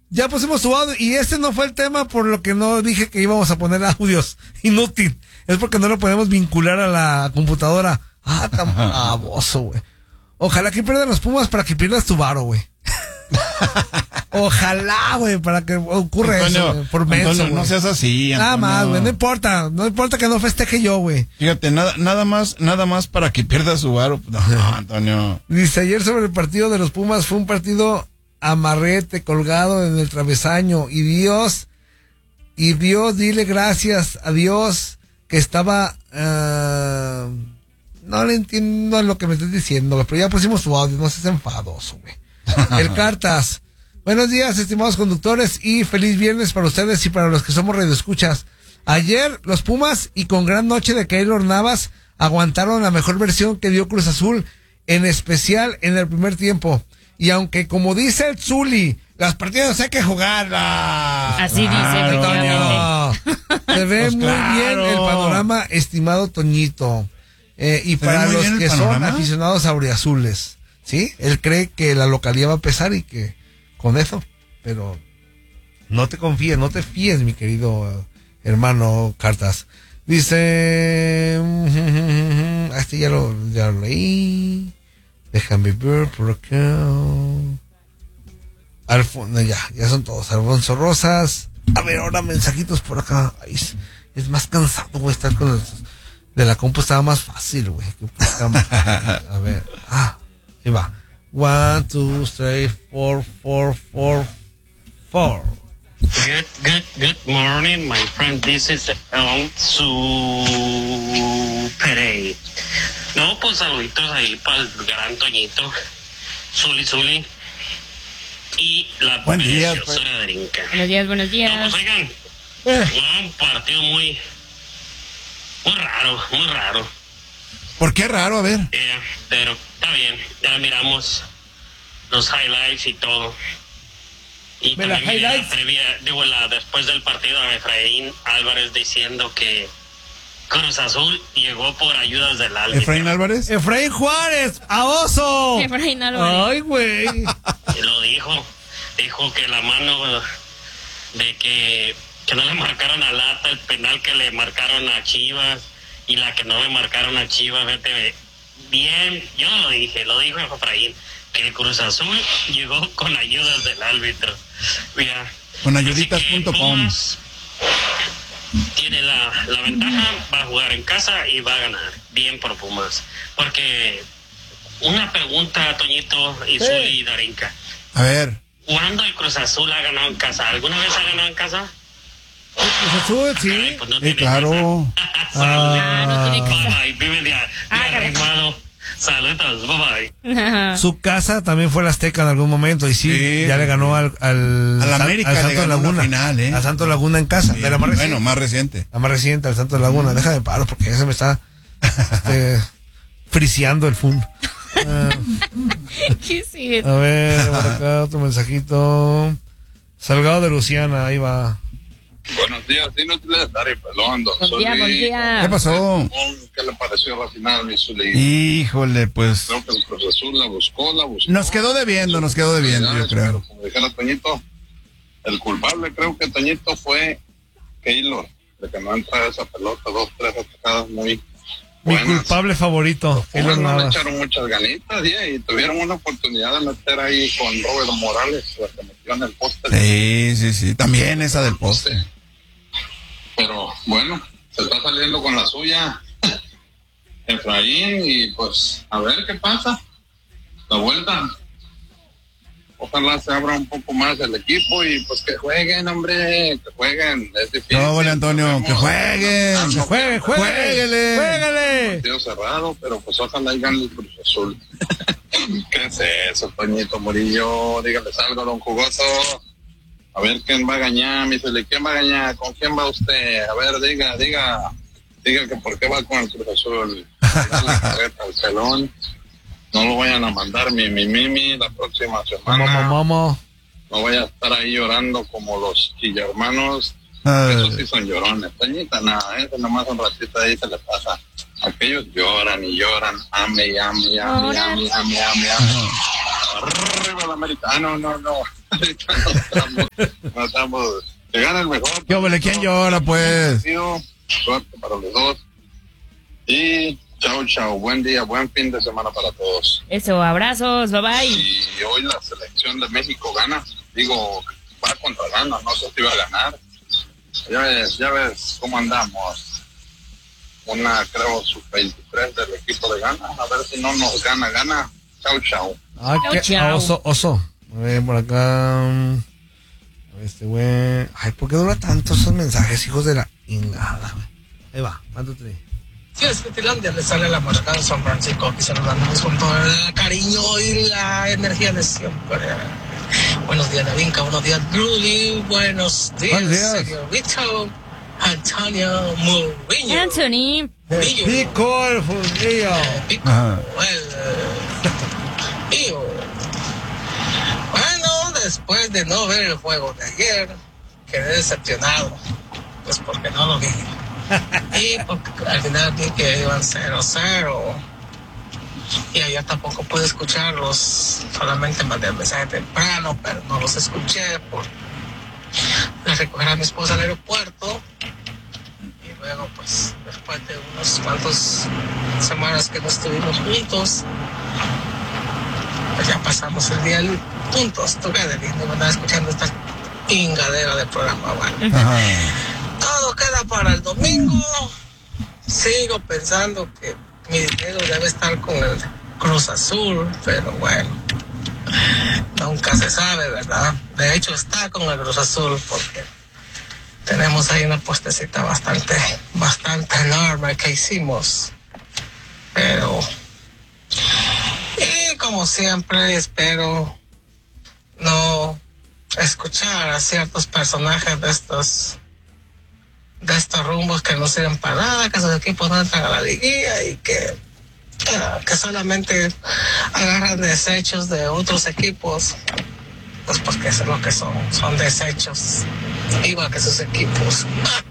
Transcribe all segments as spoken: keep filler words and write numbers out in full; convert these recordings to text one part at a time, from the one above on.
Ya pusimos tu audio y este no fue el tema por lo que no dije que íbamos a poner audios. Inútil. Es porque no lo podemos vincular a la computadora. Ah, tan baboso, güey. Ojalá que pierdan los Pumas para que pierdas tu varo, güey. Ojalá, güey, para que ocurra Antonio, eso, güey, por menso, Antonio, no seas así, Antonio. Nada más, güey, no importa, no importa que no festeje yo, güey. Fíjate, nada, nada más, nada más para que pierda su varo. No, no, Antonio. Dice, ayer sobre el partido de los Pumas fue un partido amarrete, colgado en el travesaño, y Dios, y Dios, dile gracias a Dios que estaba, uh, no le entiendo lo que me estás diciendo, pero ya pusimos su audio, no seas enfadoso, güey. El Cartas. Buenos días, estimados conductores, y feliz viernes para ustedes y para los que somos radioescuchas. Ayer los Pumas, y con gran noche de Keylor Navas, aguantaron la mejor versión que dio Cruz Azul, en especial en el primer tiempo. Y aunque, como dice el Zuli, las partidas hay que jugarlas. Así claro, dice, Toño. Se ve pues muy claro. bien el panorama, estimado Toñito. Eh, y ¿Se para los que panorama? son aficionados auriazules, ¿sí? Él cree que la localidad va a pesar y que con eso, pero no te confíes, no te fíes, mi querido uh, hermano Cartas. Dice, este ya lo, ya lo leí. Déjame ver por acá. Alfonso, ya, ya son todos. Alfonso Rosas. A ver, ahora mensajitos por acá. Ay, es, es más cansado, güey, estar con los de la compu estaba más fácil, güey. A ver, ah, ahí va. One, two, three, four, four, four, four. Good, good, good morning, my friend. This is um, Super. No, pues saluditos ahí para el gran Toñito, Zuli Zuli y la Buen día, preciosa Darinka. Buenos días, buenos días. No, pues oigan, Eh. un partido muy, muy raro, muy raro. ¿Por qué raro? A ver. Eh, pero está bien, ya miramos los highlights y todo. Y ¿De las también miré la highlights? previa, digo, la, después del partido a Efraín Álvarez diciendo que Cruz Azul llegó por ayudas del árbitro. ¿Efraín Álvarez? Efraín Juárez, a oso. Efraín Álvarez. Ay, güey. Y lo dijo, dijo que la mano de que, que no le marcaron a Lata, el penal que le marcaron a Chivas y la que no le marcaron a Chivas, vete bien, yo no lo dije, lo dijo Efraín, que Cruz Azul llegó con ayudas del árbitro. Mira, Con ayuditas punto com. Tiene la, la ventaja, va a jugar en casa y va a ganar. Bien por Pumas. Porque una pregunta, Toñito y Sí. Zuli y Darinka. A ver. ¿Cuándo el Cruz Azul ha ganado en casa? ¿Alguna vez ha ganado en casa? Cruz Azul, sí. Ay, pues no Sí, tiene claro. casa. Ah, no tiene casa. Bye, bye. Vive de, de Ah, caray. arrimado. Saludos, bye bye. Ajá. Su casa también fue la Azteca en algún momento y sí, Sí, ya le sí. al al, al, Al San- América al le Santos ganó una Laguna, final, ¿eh? al Santos Laguna en casa, de la más reciente, Bueno, más reciente. la más reciente, al Santos Laguna. Deja de paro porque ya se me está este, friseando el fun. Ah, ¿Qué sigue? a ver, por acá otro mensajito. Salgado de Luciana, ahí va. Buenos días, inútiles, Dari Pelón, don Buen día, Zuli. buen día. ¿Qué pasó? ¿Qué le pareció la final, mi Zuli? Híjole, pues. Creo que el Cruz Azul la buscó, la buscó. Nos quedó debiendo, nos quedó debiendo, yo creo. Pero como dijera Toñito, el culpable creo que Toñito fue Keylor, de que no entra esa pelota, dos, tres atacadas muy Mi buenas. culpable favorito, Keylor Bueno, le Navas. echaron muchas ganitas, yeah, y tuvieron una oportunidad de meter ahí con Robert Morales, la que metió en el poste. Sí, sí, sí. También esa del poste. Pero bueno, se está saliendo con la suya Efraín y pues a ver qué pasa. La vuelta. Ojalá se abra un poco más el equipo y pues que jueguen, hombre, que jueguen. Es difícil. No, vale, Antonio, que jueguen. Que juegue, juegue, Juéguele. juéguele. Partido cerrado, pero pues ojalá y gane el Cruz Azul. ¿Qué es eso, Toñito Murillo? Dígales algo, don Jugoso. A ver quién va a ganar, mi Zuli, ¿quién va a ganar? ¿Con quién va usted? A ver, diga, diga, diga que por qué va con el Cruz Azul. Dale la carreta al pelón. No lo vayan a mandar mi mi mimi la próxima semana. Mamá, mamá. No vaya a estar ahí llorando como los quillermanos. Ay. Esos sí son llorones. Toñita, nada, eso nomás un ratito ahí se le pasa. Aquellos lloran y lloran. Ame, y ame, y ame, y ame, y ame, y ame, y ame. Arriba el americano, no, no. Ahorita no estamos, no estamos, que gane el mejor. ¿Qué óvole? ¿Quién llora, pues? Suerte para los dos. Y chao, chao. Buen día, buen fin de semana para todos. Eso, abrazos, bye bye. Y hoy la selección de México gana. Digo, va contra Ghana, no sé si va a ganar. Ya ves, ya ves cómo andamos. Una, creo, sub veintitrés del equipo de Ghana. A ver si no nos gana, gana. Chao, chao. Ah, Chao, qué chao. oso, oso. A ver, por acá. A ver, este güey. Ay, ¿por qué dura tanto esos mensajes, hijos de la ingada, güey? Ahí va, mándate. Sí, es que Finlandia le sale la marca de San Francisco, aquí saludándonos con todo el cariño y la energía de siempre. Buenos días, Davinka, buenos días, Rudy, buenos días, Buenos días. señorito Antonio Murillo. Anthony. Murillo. Pico el fundillo. Eh, Pico, Ajá. el tío. Bueno, después de no ver el juego de ayer, quedé decepcionado, pues porque no lo vi. Y porque al final vi que iban cero cero. Y ayer tampoco pude escucharlos, solamente mandé el mensaje temprano, pero no los escuché por de recoger a mi esposa al aeropuerto. Y luego, pues, después de unos cuantos semanas que no estuvimos juntos, pues ya pasamos el día juntos. Tú qué de lindo, me andaba escuchando esta pingadera del programa, bueno. Ajá. Todo queda para el domingo. Sigo pensando que mi dinero debe estar con el Cruz Azul, pero bueno, nunca se sabe, ¿verdad? De hecho está con el Cruz Azul porque tenemos ahí una puestecita bastante, bastante enorme que hicimos. Pero, y como siempre espero no escuchar a ciertos personajes de estos de estos rumbos que no sirven para nada, que esos equipos no entran a la liguilla y que, uh, que solamente agarran desechos de otros equipos, pues porque eso es lo que son, son desechos, igual que sus equipos.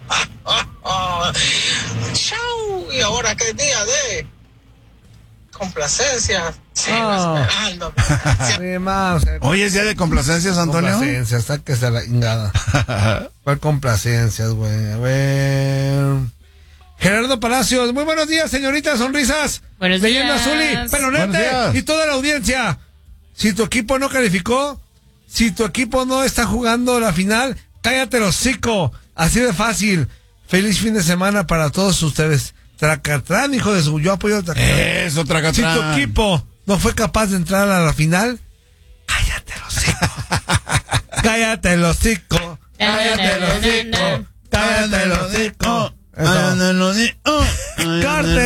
¡Chau! Y ahora que es día de complacencia, sigo Oh. esperando. Sí, más, eh, Hoy es día de complacencias, Antonio. complacencias, sáquese a la ingada. ¿Cuál complacencias, güey? A ver. Gerardo Palacios, muy buenos días, señorita Sonrisas. Buenos Leyenda días. Azuli, Buenos Pelonete días. y toda la audiencia. Si tu equipo no calificó, si tu equipo no está jugando la final, cállate el hocico. Así de fácil. Feliz fin de semana para todos ustedes. Tracatrán, hijo de su, yo apoyo a Tracatrán. Eso, Si Tracatrán. tu equipo no fue capaz de entrar a la final, cállate el hocico. Cállate el hocico. Cállate el hocico. Cállate el hocico. Eso. Cállate el hocico. Carter.